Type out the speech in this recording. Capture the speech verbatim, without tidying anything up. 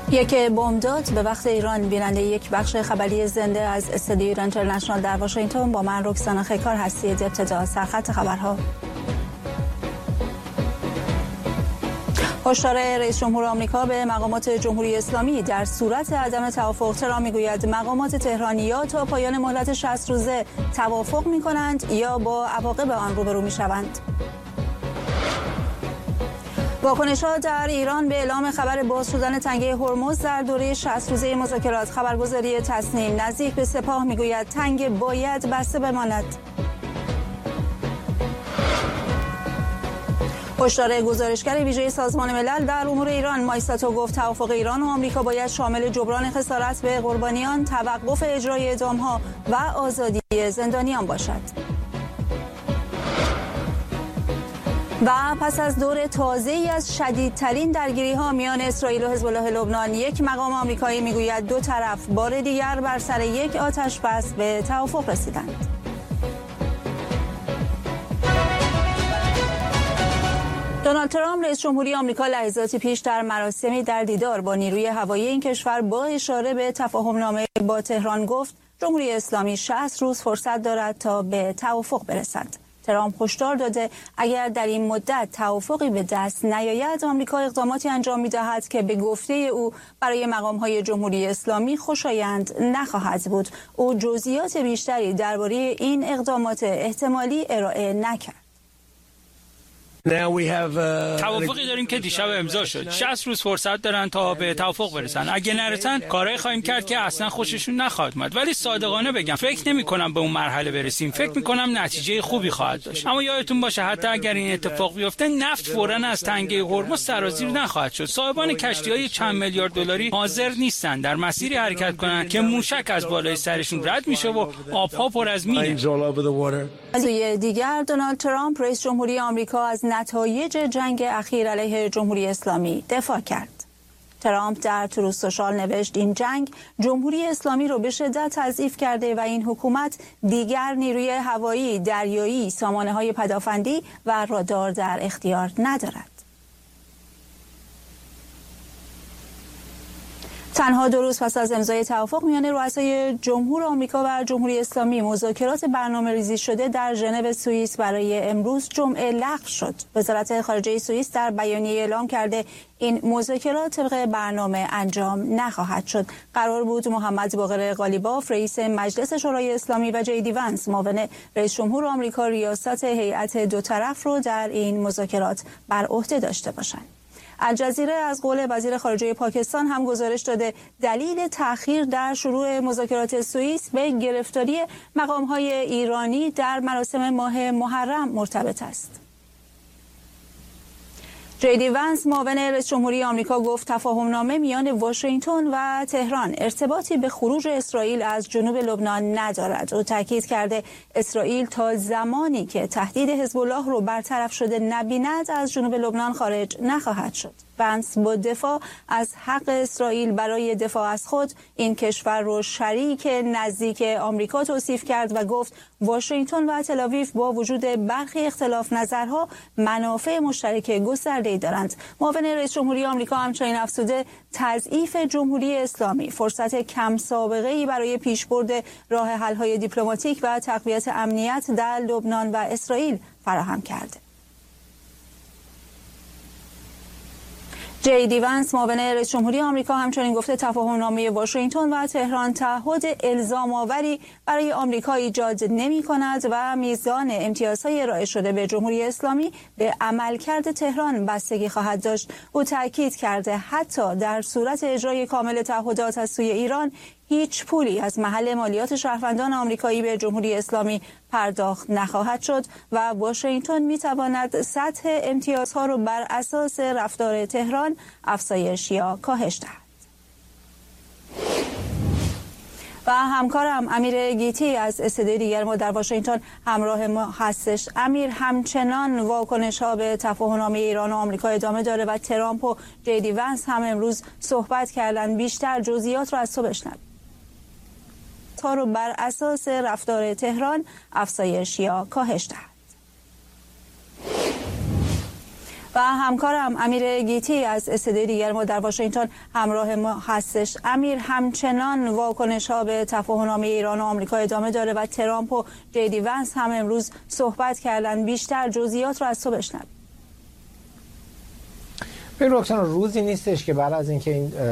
یک بمبداد به وقت ایران. بیننده یک بخش خبری زنده از استودیو ایران اینترنشنال در واشنگتن با من رکسانا خیکار هستید. ابتدا سرخط خبرها. هشدار رئیس جمهور آمریکا به مقامات جمهوری اسلامی در صورت عدم توافق. ترامپ میگوید مقامات تهرانی یا تا پایان مهلت شصت روزه توافق میکنند یا با عواقب آن روبرو میشوند. واکنش‌ها در ایران به اعلام خبر باز شدن تنگه هرمز در دوره شصت روزه مذاکرات. خبرگزاری تصنیم نزدیک به سپاه میگوید تنگه باید بسته بماند. هشدار گزارشگر ویژه سازمان ملل در امور ایران مایساتو گفت توافق ایران و آمریکا باید شامل جبران خسارت به قربانیان، توقف اجرای اعدام‌ها و آزادی زندانیان باشد. و پس از دور تازه‌ای از شدیدترین درگیری‌ها میان اسرائیل و حزب الله لبنان، یک مقام آمریکایی میگوید دو طرف بار دیگر بر سر یک آتش بس به توافق رسیدند. دونالد ترامپ رئیس جمهوری آمریکا لحظاتی پیش در مراسمی در دیدار با نیروی هوایی این کشور با اشاره به تفاهم‌نامه با تهران گفت جمهوری اسلامی شصت روز فرصت دارد تا به توافق برسد. ترامپ هشدار داده اگر در این مدت توافقی به دست نیاید آمریکا اقداماتی انجام می‌دهد که به گفته او برای مقام‌های جمهوری اسلامی خوشایند نخواهد بود. او جزئیات بیشتری درباره این اقدامات احتمالی ارائه نکرد. توافقی داریم که دیشب امضا شد. شصت روز فرصت دارن تا به توافق برسن. اگه نرسن کارهای خواهیم کرد که اصلا خوششون نخواهد اومد. ولی صادقانه بگم فکر نمی کنم به اون مرحله برسیم. فکر می کنم نتیجه خوبی خواهد داشت. اما یادتون باشه حتی اگر این اتفاق بیفته نفت فوراً از تنگه هرمز سرازیر نخواهد شد. صاحبان کشتی‌های چند میلیارد دلاری حاضر نیستن در مسیری حرکت کنند که موشک از بالای سرشون رد میشه و آبها پر از مینه. از سوی دیگر دونالد ترامپ رئیس جمهوری آمریکا از نتایج جنگ اخیر علیه جمهوری اسلامی دفاع کرد. ترامپ در تروث سوشال نوشت این جنگ جمهوری اسلامی رو به شدت تضعیف کرده و این حکومت دیگر نیروی هوایی، دریایی، سامانه‌های پدافندی و رادار در اختیار ندارد. تنها دو روز پس از امضای توافق میان رؤسای جمهور آمریکا و جمهوری اسلامی مذاکرات برنامه‌ریزی شده در ژنو سوئیس برای امروز جمعه لغو شد. وزارت خارجه سوئیس در بیانیه اعلام کرده این مذاکرات طبق برنامه انجام نخواهد شد. قرار بود محمد باقر قالیباف رئیس مجلس شورای اسلامی و جی دی ونس معاون رئیس جمهور آمریکا ریاست هیئت دو طرف رو در این مذاکرات بر عهده داشته باشند. الجزیره از قول وزیر خارجه پاکستان هم گزارش داده دلیل تأخیر در شروع مذاکرات سوئیس به گرفتاری مقام‌های ایرانی در مراسم ماه محرم مرتبط است. جی دی ونس معاون رئیس جمهوری آمریکا گفت تفاهم‌نامه میان واشنگتن و تهران ارتباطی به خروج اسرائیل از جنوب لبنان ندارد. او تاکید کرده اسرائیل تا زمانی که تهدید حزب الله رو برطرف شده نبیند از جنوب لبنان خارج نخواهد شد. ونس با دفاع از حق اسرائیل برای دفاع از خود این کشور رو شریک نزدیک آمریکا توصیف کرد و گفت واشنگتن و تل‌آویو با وجود برخی اختلاف نظرها منافع مشترک گسترده‌ای دارند. معاون رئیس جمهوری آمریکا همچنین افزوده تضعیف جمهوری اسلامی فرصت کم سابقه‌ای برای پیشبرد راه حل‌های دیپلماتیک و تقویت امنیت در لبنان و اسرائیل فراهم کرده. جی دی ونس معاون رئیس جمهوری آمریکا همچنین گفته تفاهم‌نامه واشنگتن و تهران تعهد الزام آوری برای آمریکا ایجاد نمی‌کند و میزان امتیازهای ارائه شده به جمهوری اسلامی به عملکرد تهران بستگی خواهد داشت. او تاکید کرده حتی در صورت اجرای کامل تعهدات از سوی ایران هیچ پولی از محل مالیات شهروندان آمریکایی به جمهوری اسلامی پرداخت نخواهد شد و واشنگتن می‌تواند سطح امتیازها را بر اساس رفتار تهران افزایش یا کاهش دهد. و همکارم امیر گیتی از استودیوی دیگر ما در واشنگتن همراه ما هستش. امیر، همچنان واکنش‌ها به تفاهم‌نامه ایران و آمریکا ادامه داره و ترامپ و جی دی ونس هم امروز صحبت کردن. بیشتر جزئیات رو از تو بشنویم. تا رو بر اساس رفتار تهران افزایش یا کاهش دهد. و همکارم امیر گیتی از استدیوی دیگر ما در واشنگتن همراه ما هستش. امیر، همچنان واکنش ها به تفاهم‌نامه ایران و آمریکا ادامه داره و ترامپ و جی دی ونس هم امروز صحبت کردن. بیشتر جزئیات رو از تو بشنویم. به رکتان روزی نیستش که بعد از اینکه این